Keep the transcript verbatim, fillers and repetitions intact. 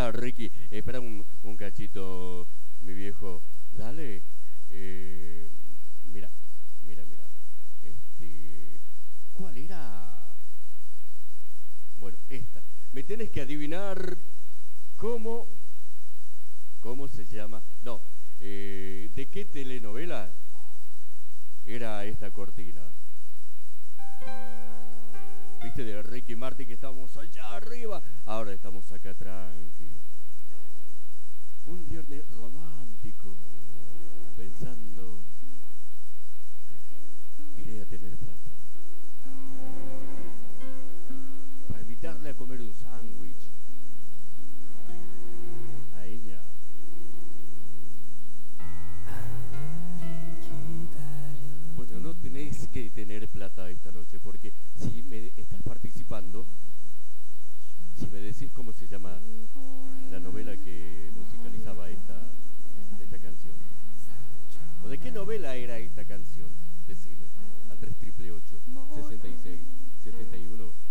Ah, Ricky, espera un, un cachito, mi viejo. Dale. Eh, mira, mira, mira. Este, ¿cuál era? Bueno, esta. Me tenés que adivinar cómo, cómo se llama. No, eh, ¿de qué telenovela era esta cortina? ¿Viste de Ricky Martin que estábamos allá arriba? Ahora estamos acá tranqui. Un viernes romántico, pensando, iré a tener plata para invitarle a comer un sándwich a ella. Bueno, no tenéis que tener plata esta noche, porque si me estás participando, si me decís cómo se llama la novela que musicalizaba esta, esta canción, o de qué novela era esta canción, decime, al tres triple ocho, sesenta y seis, setenta y uno.